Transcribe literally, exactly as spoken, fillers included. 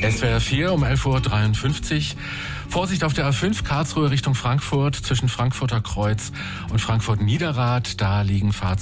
S W R vier um elf Uhr dreiundfünfzig. Vorsicht auf der A fünf Karlsruhe Richtung Frankfurt zwischen Frankfurter Kreuz und Frankfurt Niederrad. Da liegen Fahrzeuge